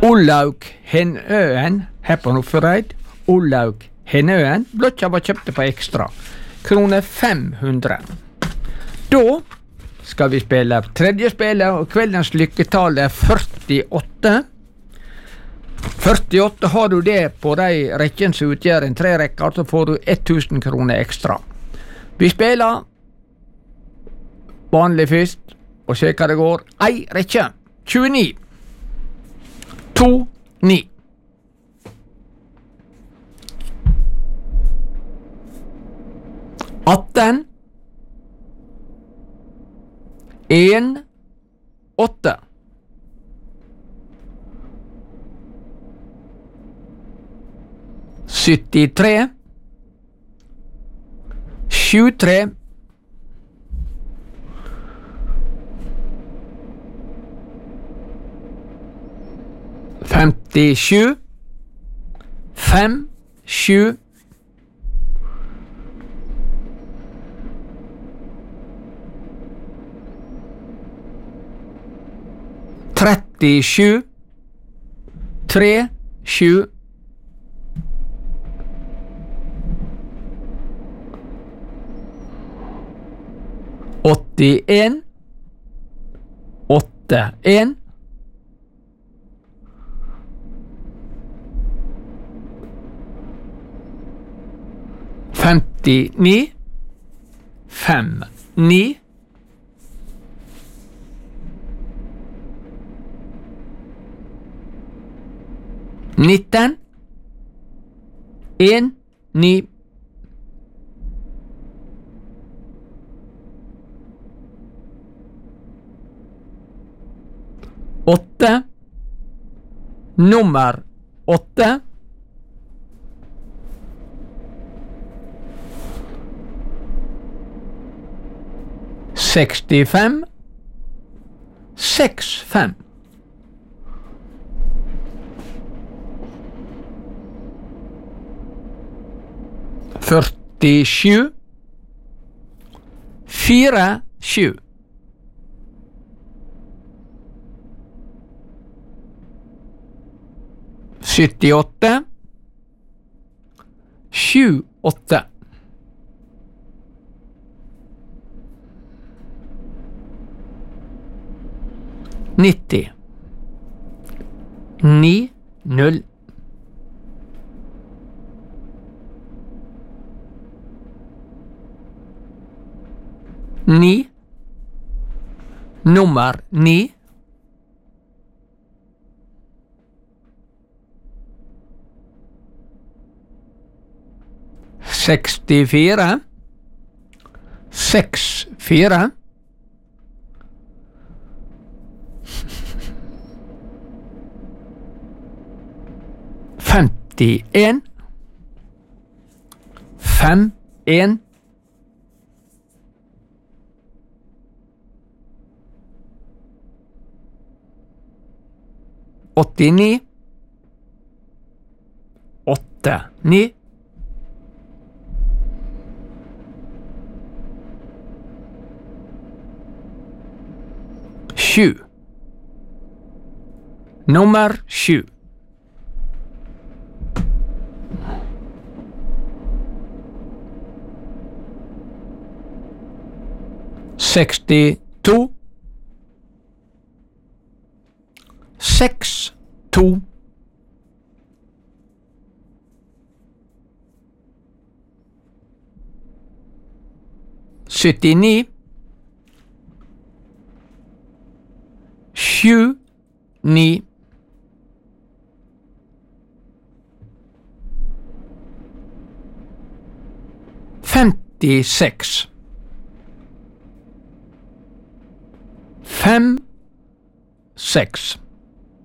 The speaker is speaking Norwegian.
Olaug Hennøen, her på Nordfjordeid, Olaug Hennøen, blokka var kjøpte på ekstra, krone 500. Da skal vi spille tredje spillet, og kveldens lykketall 48. 48 har du det på de rekken som utgjør en trerekker, så får du 1000 kroner ekstra. Vi spiller vanlig først, og se hva det går. Ei rekke, 29, 2, 9. 18, 1, 8. 73, 73, 57, 5, 7, 37, 3, 7, 81, 8, 1, 59, 5, 9, 19, 1, 9, 8, nummer 8, 65, 6, 5, 47, 4, 7, 78, 7, 8, 90, 9, 0, 9, nummer 9, 64, 6, 4, 51, 5, 1, 89, 8, 9, 7, nummer 7, 62, 6, 2, 79, 7, 9, 56, 5, 6.